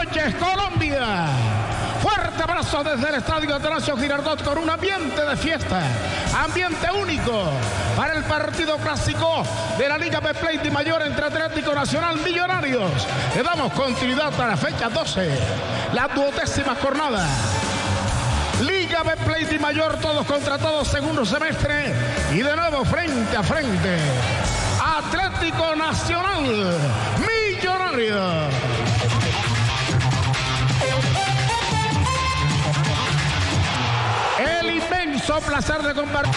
noches, Colombia. Fuerte abrazo desde el estadio Atanasio Girardot con un ambiente de fiesta, ambiente único para el partido clásico de la Liga Betplay de Mayor entre Atlético Nacional Millonarios. Le damos continuidad a la fecha 12, la 12ª jornada. Liga Betplay de Mayor, todos contra todos, segundo semestre, y de nuevo frente a frente. Atlético Nacional Millonarios. El inmenso placer de compartir.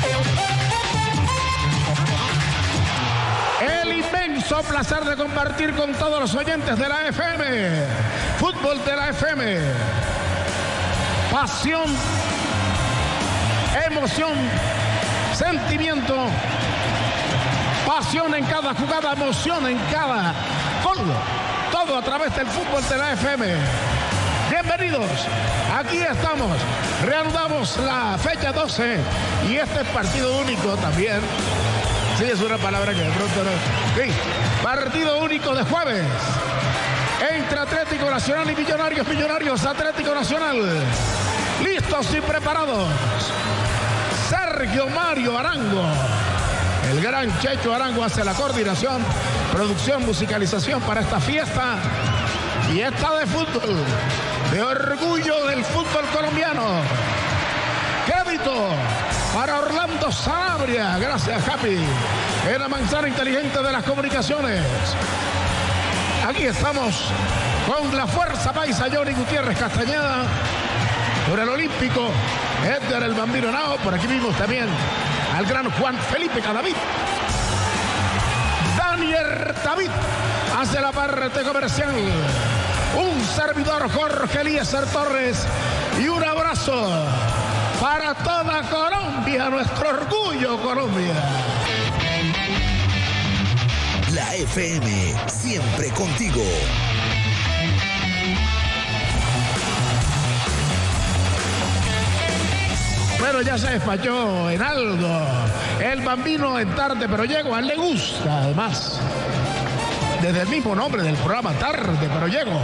El inmenso placer de compartir con todos los oyentes de la FM. Fútbol de la FM. Pasión, emoción, sentimiento, pasión en cada jugada, emoción en cada gol. Todo a través del fútbol de la FM. Bienvenidos, aquí estamos, reanudamos la fecha 12 y este es partido único también. Sí, es una palabra que de pronto no. Sí, partido único de jueves entre Atlético Nacional y Millonarios. Millonarios, Atlético Nacional. Listos y preparados. Sergio Mario Arango. El gran Checho Arango hace la coordinación, producción, musicalización para esta fiesta. Y esta de fútbol, de orgullo del fútbol colombiano. Crédito para Orlando Sanabria. Gracias, Happy. En la manzana inteligente de las comunicaciones. Aquí estamos con la fuerza paisa Johnny Gutiérrez Castañeda. Por el olímpico Edgar el Bambino Nao. Por aquí vimos también al gran Juan Felipe Cadavid. Daniel David hace la parte comercial. Un servidor, Jorge Eliezer Torres. Y un abrazo para toda Colombia, nuestro orgullo Colombia. La FM, siempre contigo. Bueno, ya se despachó en algo. El Bambino en tarde, pero llego. A él le gusta, además. Desde el mismo nombre del programa, Tarde, pero llego.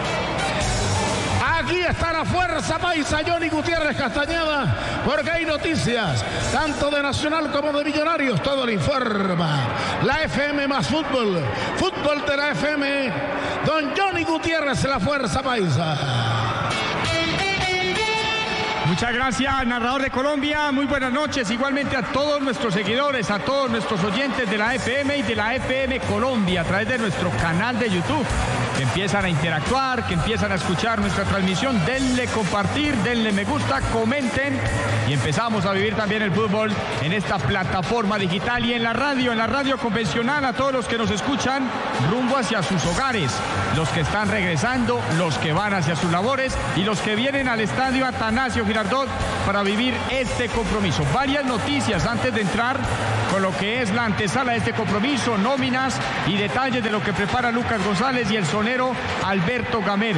Aquí está la fuerza paisa Johnny Gutiérrez Castañeda, porque hay noticias, tanto de Nacional como de Millonarios, todo lo informa. La FM más fútbol, fútbol de la FM, don Johnny Gutiérrez, la fuerza paisa. Muchas gracias, narrador de Colombia. Muy buenas noches, igualmente a todos nuestros seguidores, a todos nuestros oyentes de la FM y de la FM Colombia a través de nuestro canal de YouTube, que empiezan a interactuar, que empiezan a escuchar nuestra transmisión. Denle compartir, denle me gusta, comenten y empezamos a vivir también el fútbol en esta plataforma digital y en la radio convencional. A todos los que nos escuchan rumbo hacia sus hogares, los que están regresando, los que van hacia sus labores y los que vienen al estadio Atanasio Girardot para vivir este compromiso. Varias noticias antes de entrar con lo que es la antesala de este compromiso, nóminas y detalles de lo que prepara Lucas González y el sonero Alberto Gamero.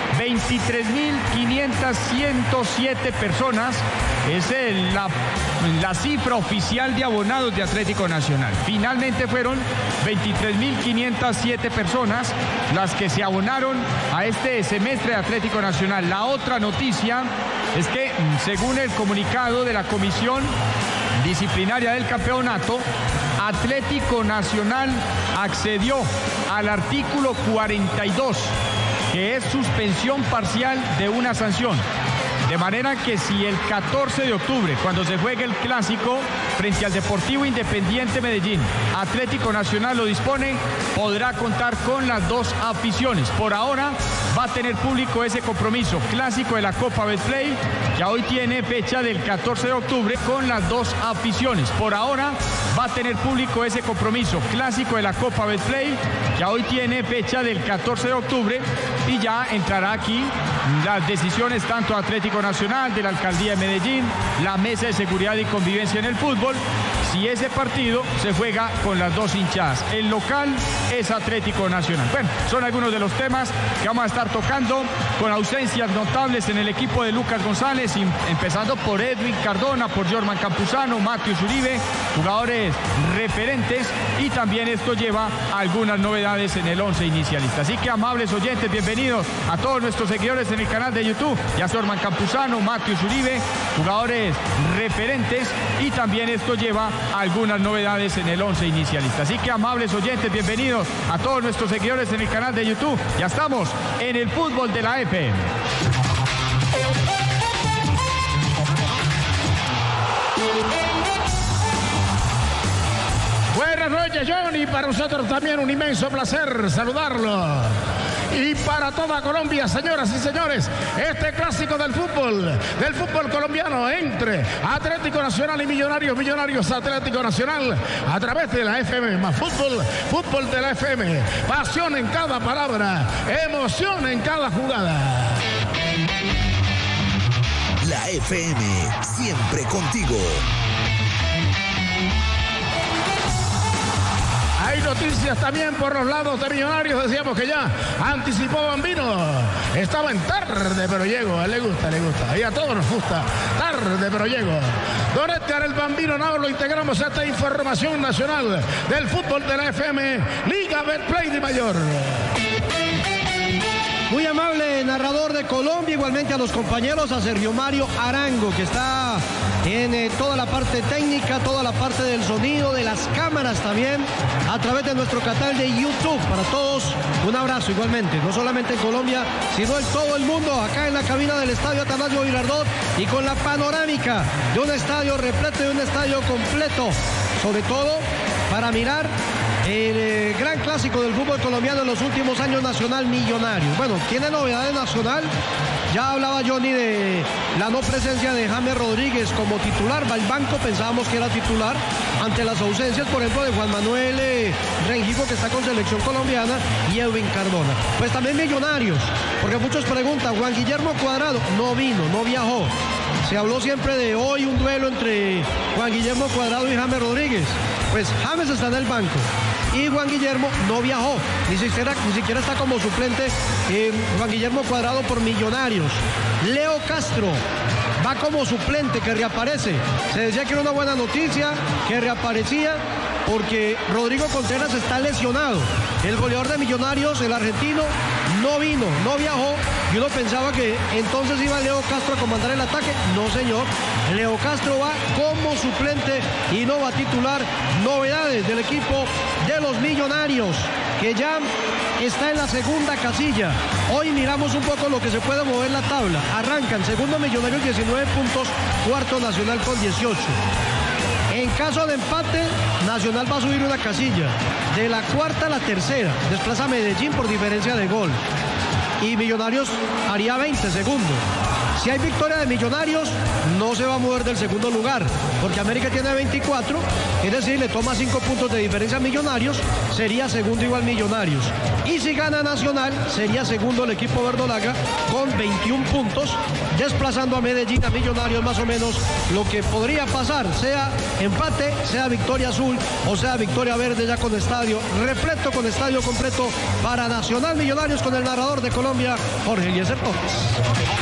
23.507 personas es la cifra oficial de abonados de Atlético Nacional. Finalmente fueron 23.507 personas las que se abonaron a este semestre de Atlético Nacional. La otra noticia es que, según el comunicado de la Comisión Disciplinaria del Campeonato, Atlético Nacional accedió al artículo 42, que es suspensión parcial de una sanción. De manera que si el 14 de octubre, cuando se juegue el clásico frente al Deportivo Independiente Medellín, Atlético Nacional lo dispone, podrá contar con las dos aficiones. Por ahora va a tener público ese compromiso clásico de la Copa Betplay, que hoy tiene fecha del 14 de octubre con las dos aficiones. Por ahora va a tener público ese compromiso clásico de la Copa Betplay, que hoy tiene fecha del 14 de octubre y ya entrará aquí las decisiones tanto Atlético Nacional, de la Alcaldía de Medellín, la Mesa de Seguridad y Convivencia en el Fútbol, si ese partido se juega con las dos hinchadas. El local es Atlético Nacional. Bueno, son algunos de los temas que vamos a estar tocando, con ausencias notables en el equipo de Lucas González, empezando por Edwin Cardona, por Jorman Campuzano, Matthews Uribe, jugadores referentes, y también esto lleva a algunas novedades en el 11 inicialista. Así que, amables oyentes, bienvenidos a todos nuestros seguidores en el canal de YouTube. Ya Jorman Campuzano, Matthews Uribe, jugadores referentes, y también esto lleva a algunas novedades en el 11 inicialista. Así que, amables oyentes, bienvenidos a todos nuestros seguidores en el canal de YouTube. Ya estamos en el fútbol de la FM. Buenas noches, Johnny. Para nosotros también un inmenso placer saludarlo. Y para toda Colombia, señoras y señores, este clásico del fútbol colombiano entre Atlético Nacional y Millonarios, Millonarios Atlético Nacional, a través de la FM más fútbol de la FM, pasión en cada palabra, emoción en cada jugada. La FM, siempre contigo. Hay noticias también por los lados de Millonarios. Decíamos que ya anticipó Bambino. Estaba en tarde, pero llego. A él le gusta. Y a todos nos gusta. Tarde, pero llego. Don Edgar el Bambino Nao, lo integramos a esta información nacional del fútbol de la FM, Liga Betplay de Mayor. Muy amable narrador de Colombia, igualmente a los compañeros, a Sergio Mario Arango, que está en toda la parte técnica, toda la parte del sonido, de las cámaras también, a través de nuestro canal de YouTube. Para todos, un abrazo igualmente, no solamente en Colombia, sino en todo el mundo, acá en la cabina del Estadio Atanasio Girardot, y con la panorámica de un estadio repleto y un estadio completo, sobre todo para mirar el gran clásico del fútbol colombiano en los últimos años, Nacional Millonarios. Bueno, tiene novedades Nacional. Ya hablaba Johnny de la no presencia de James Rodríguez como titular. Va al banco, pensábamos que era titular ante las ausencias, por ejemplo, de Juan Manuel Rengifo, que está con selección colombiana, y Edwin Cardona. Pues también Millonarios, porque muchos preguntan, Juan Guillermo Cuadrado no vino, no viajó. Se habló siempre de hoy un duelo entre Juan Guillermo Cuadrado y James Rodríguez. Pues James está en el banco y Juan Guillermo no viajó, ni siquiera está como suplente Juan Guillermo Cuadrado por Millonarios. Leo Castro va como suplente, que reaparece. Se decía que era una buena noticia, que reaparecía, porque Rodrigo Contreras está lesionado. El goleador de Millonarios, el argentino, no vino, no viajó, y uno pensaba que entonces iba Leo Castro a comandar el ataque. No, señor. Leo Castro va como suplente y no va a titular. Novedades del equipo de los Millonarios, que ya está en la segunda casilla. Hoy miramos un poco lo que se puede mover la tabla. Arrancan segundo Millonarios 19 puntos, cuarto Nacional con 18. En caso de empate, Nacional va a subir una casilla. De la cuarta a la tercera, desplaza a Medellín por diferencia de gol. Y Millonarios haría 20 segundos. Si hay victoria de Millonarios, no se va a mover del segundo lugar, porque América tiene 24, es decir, le toma 5 puntos de diferencia a Millonarios, sería segundo igual Millonarios. Y si gana Nacional, sería segundo el equipo verdolaga con 21 puntos, desplazando a Medellín, a Millonarios, más o menos lo que podría pasar, sea empate, sea victoria azul o sea victoria verde, ya con estadio repleto, con estadio completo para Nacional Millonarios, con el narrador de Colombia, Jorge Eliezer Torres.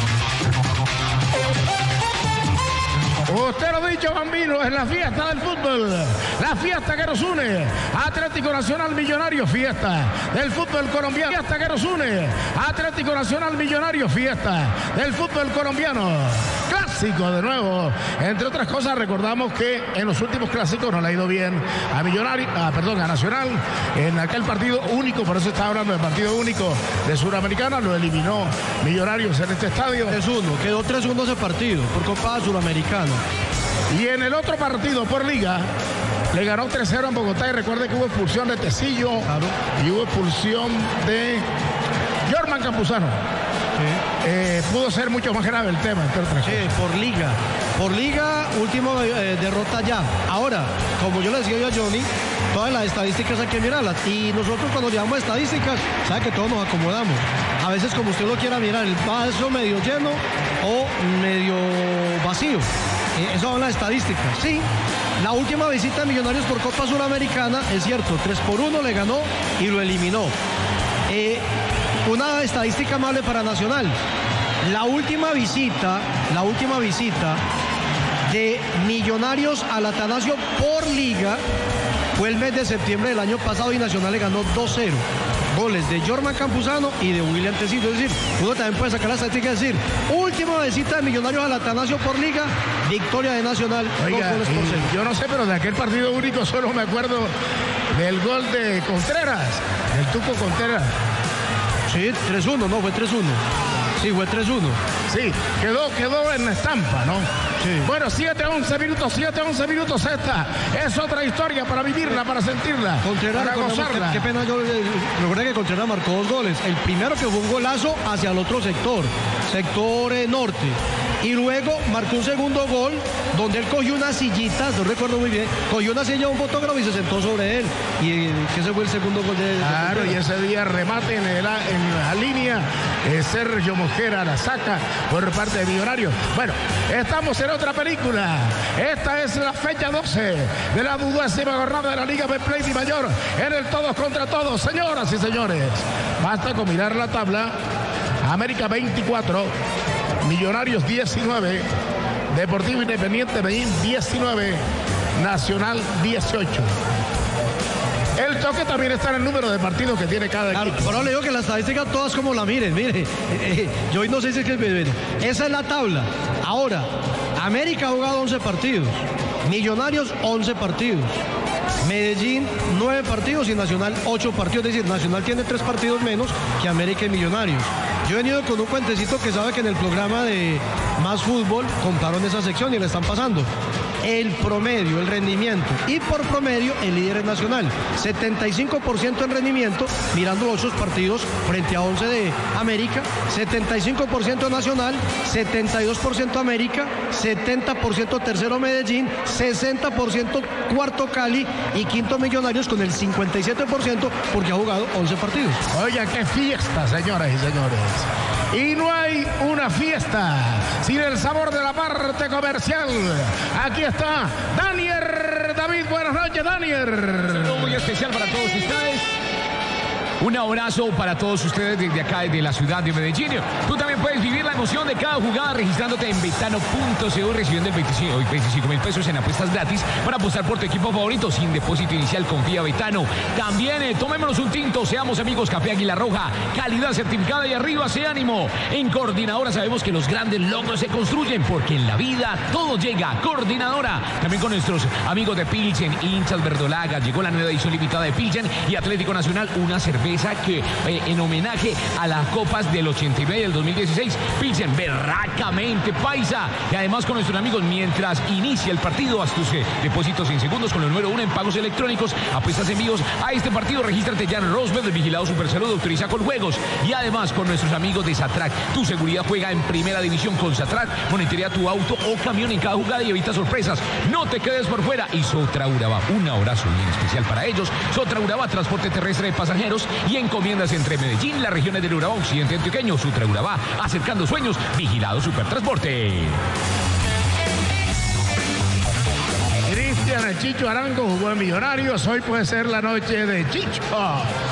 Usted lo ha dicho, Bambino, es la fiesta del fútbol, la fiesta que nos une. Atlético Nacional Millonarios, fiesta del fútbol colombiano, fiesta que nos une. Atlético Nacional Millonarios, fiesta del fútbol colombiano. Clásico de nuevo. Entre otras cosas, recordamos que en los últimos clásicos no le ha ido bien a Nacional en aquel partido único, por eso está hablando del partido único de Suramericana, lo eliminó Millonarios en este estadio. 3-1, quedó 3-1 ese partido por Copa Suramericana. Y en el otro partido por Liga le ganó 3-0 en Bogotá, y recuerde que hubo expulsión de Tecillo, claro, y hubo expulsión de Jorman Campuzano. Sí. Pudo ser mucho más grave el tema, entre otras cosas. Por Liga, última derrota ya. Ahora, como yo le decía yo a Johnny, todas las estadísticas hay que mirarlas, y nosotros cuando llevamos estadísticas, sabe que todos nos acomodamos. A veces, como usted lo quiera mirar, el vaso medio lleno o medio vacío. Eso son las estadísticas, sí. La última visita de Millonarios por Copa Suramericana, es cierto, 3-1 le ganó y lo eliminó. Una estadística amable para Nacional. La última visita de Millonarios al Atanasio por liga fue el mes de septiembre del año pasado y Nacional le ganó 2-0. Goles de Jorman Campuzano y de William Tecillo. Es decir, uno también puede sacar la estadística y decir, última visita de Millonarios al Atanasio por liga, victoria de Nacional. Oiga, 2 goles por 0. yo no sé, pero de aquel partido único solo me acuerdo del gol de Contreras, del Tuco Contreras. Sí, 3-1, no, fue 3-1. Sí, fue 3-1. Sí, quedó en la estampa, ¿no? Sí. Bueno, 7-11 minutos esta. Es otra historia para vivirla, para sentirla, Contreras, para gozarla. qué pena, yo recordé que Contreras marcó 2 goles. El primero que fue un golazo hacia el otro sector norte. Y luego marcó un segundo gol donde él cogió unas sillitas, no recuerdo muy bien, cogió una silla de un fotógrafo y se sentó sobre él. Y que ese fue el segundo gol de Claro, y ese día remate en la línea Sergio Mosquera la saca por parte de Millonarios. Bueno, estamos en otra película. Esta es la fecha 12 de la 12ª jornada de la Liga Betplay Di Mayor en el todos contra todos. Señoras y señores, basta con mirar la tabla. América 24, Millonarios 19, Deportivo Independiente Medellín 19, Nacional 18. El toque también está en el número de partidos que tiene cada equipo. Pero le digo que las estadísticas todas como la miren, mire. Yo hoy no sé si es que... Esa es la tabla. Ahora, América ha jugado 11 partidos, Millonarios 11 partidos, Medellín 9 partidos y Nacional 8 partidos. Es decir, Nacional tiene 3 partidos menos que América y Millonarios. Yo he venido con un cuentecito que sabe que en el programa de Más Fútbol contaron esa sección y le están pasando. El promedio, el rendimiento y por promedio el líder es Nacional. 75% en rendimiento, mirando los 8 partidos frente a 11 de América. 75% Nacional, 72% América, 70% tercero Medellín, 60% cuarto Cali y quinto Millonarios con el 57% porque ha jugado 11 partidos. Oiga, qué fiesta, señoras y señores. Y no hay una fiesta sin el sabor de la parte comercial. Aquí está Daniel David. Buenas noches, Daniel. Un saludo muy especial para todos ustedes. Un abrazo para todos ustedes desde acá, desde la ciudad de Medellín. Tú también puedes vivir la emoción de cada jugada registrándote en betano.co, recibiendo el 25.000 pesos en apuestas gratis para apostar por tu equipo favorito sin depósito inicial. Confía Betano. También tomémonos un tinto, seamos amigos. Café Águila Roja, calidad certificada y arriba ese ánimo. En Coordinadora sabemos que los grandes logros se construyen porque en la vida todo llega. Coordinadora. También con nuestros amigos de Pilsen, hinchas verdolagas. Llegó la nueva edición limitada de Pilsen y Atlético Nacional, una cerveza que en homenaje a las copas del 89 y del 2016, Pilsen berracamente paisa. Y además con nuestros amigos, mientras inicia el partido, haz tus depósitos en segundos con el número 1 en pagos electrónicos, apuestas envíos a este partido, regístrate ya en Rosberg, vigilado Supersalud, autoriza con juegos. Y además con nuestros amigos de Satrac, tu seguridad juega en primera división con Satrac, monitorea tu auto o camión en cada jugada y evita sorpresas. No te quedes por fuera. Y Sotra Urabá, un abrazo bien especial para ellos. Sotra Urabá, transporte terrestre de pasajeros y encomiendas entre Medellín, las regiones del Urabá Occidente Antioqueño. Sotra Urabá, acercando sueños, vigilado Supertransporte. Cristian el Chicho Arango jugó en Millonarios. Hoy puede ser la noche de Chicho.